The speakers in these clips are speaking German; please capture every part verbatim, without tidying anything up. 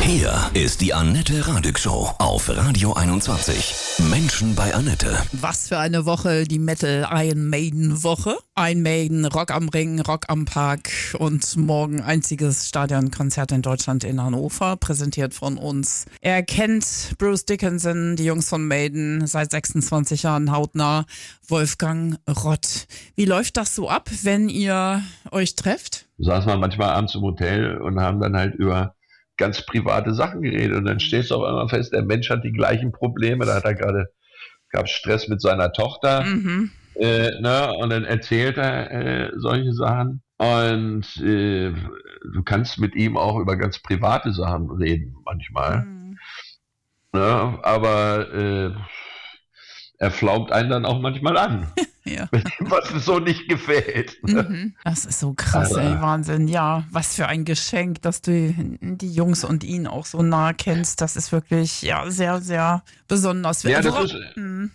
Hier ist die Annette Radig Show auf Radio einundzwanzig. Menschen bei Annette. Was für eine Woche, die Metal Iron Maiden Woche. Iron Maiden, Rock am Ring, Rock am Park und morgen einziges Stadionkonzert in Deutschland in Hannover, präsentiert von uns. Er kennt Bruce Dickinson, die Jungs von Maiden, seit sechsundzwanzig Jahren hautnah. Wolfgang Rott. Wie läuft das so ab, wenn ihr euch trefft? Saßen wir manchmal abends im Hotel und haben dann halt über ganz private Sachen geredet und dann stehst du auf einmal fest, der Mensch hat die gleichen Probleme, da hat er gerade, gab Stress mit seiner Tochter, mhm. äh, ne? Und dann erzählt er äh, solche Sachen und äh, du kannst mit ihm auch über ganz private Sachen reden manchmal, mhm. ne? Aber äh, er flaumt einen dann auch manchmal an. Ja. Wenn ihm was so nicht gefällt. Mhm. Das ist so krass, ey, Wahnsinn. Ja, was für ein Geschenk, dass du die Jungs und ihn auch so nah kennst. Das ist wirklich, ja, sehr, sehr besonders. Ja, das ist, mhm.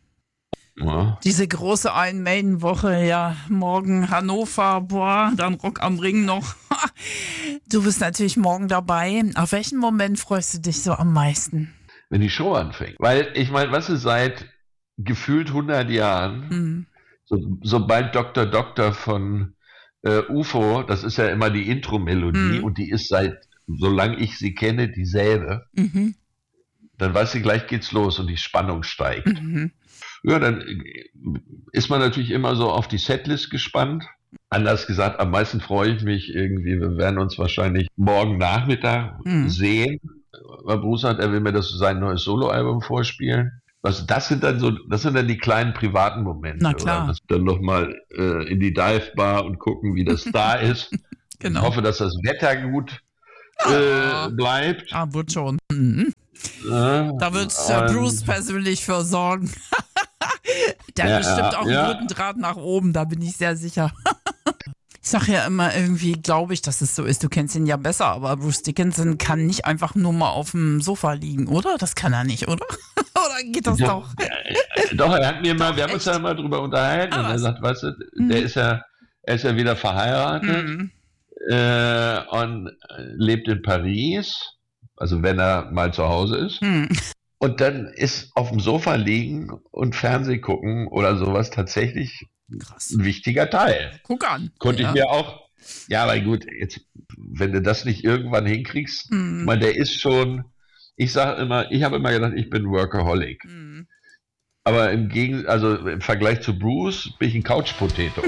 ja. Diese große Iron Maiden Woche, ja, morgen Hannover, boah, dann Rock am Ring noch. Du bist natürlich morgen dabei. Auf welchen Moment freust du dich so am meisten? Wenn die Show anfängt. Weil, ich meine, was ist seit gefühlt hundert Jahren, mhm. so, sobald Doktor Doktor von äh, U F O, das ist ja immer die Intro-Melodie mhm. und die ist seit, solange ich sie kenne, dieselbe, mhm. dann weißt du, gleich geht's los und die Spannung steigt. Mhm. Ja, dann ist man natürlich immer so auf die Setlist gespannt. Anders gesagt, am meisten freue ich mich irgendwie, wir werden uns wahrscheinlich morgen Nachmittag mhm. sehen. Mein Bruder sagt, er will mir das sein neues Soloalbum vorspielen. Also das sind dann so, das sind dann die kleinen privaten Momente. Na klar. Oder? Dann nochmal äh, in die Dive-Bar und gucken, wie das da ist. Genau. Ich hoffe, dass das Wetter gut äh, bleibt. Ah, wird schon. Mhm. Ja, da wird äh, Bruce persönlich für sorgen. Der hat ja, bestimmt auch ja. einen guten Draht nach oben, da bin ich sehr sicher. Ich sag ja immer irgendwie, glaube ich, dass es so ist. Du kennst ihn ja besser, aber Bruce Dickinson kann nicht einfach nur mal auf dem Sofa liegen, oder? Das kann er nicht, oder? Oder geht das ja, doch? Äh, doch, er hat mir mal, wir haben uns ja mal drüber unterhalten ah, und er sagt, weißt du, mhm. der ist ja, er ist ja wieder verheiratet mhm. äh, und lebt in Paris, also wenn er mal zu Hause ist. Mhm. Und dann ist auf dem Sofa liegen und Fernsehen gucken oder sowas tatsächlich Krass. Ein wichtiger Teil. Guck an. Konnte ja. ich mir auch, ja, aber gut, jetzt, wenn du das nicht irgendwann hinkriegst, mm. man, der ist schon, ich sage immer, ich habe immer gedacht, ich bin Workaholic. Mm. Aber im Gegen, also im Vergleich zu Bruce bin ich ein Couch-Potato.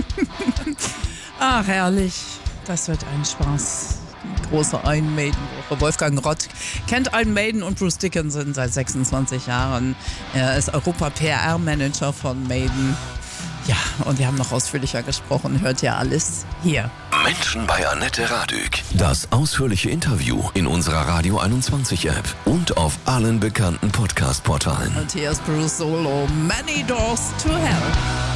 Ach, herrlich. Das wird ein Spaß. Die große Iron Maiden-Woche. Wolfgang Rott kennt Iron Maiden und Bruce Dickinson seit sechsundzwanzig Jahren. Er ist Europa-P R-Manager von Maiden. Ja, und wir haben noch ausführlicher gesprochen. Hört ihr alles hier. Menschen bei Annette Radig. Das ausführliche Interview in unserer Radio einundzwanzig App und auf allen bekannten Podcast-Portalen. Und hier ist Bruce Solo. Many Doors to Hell.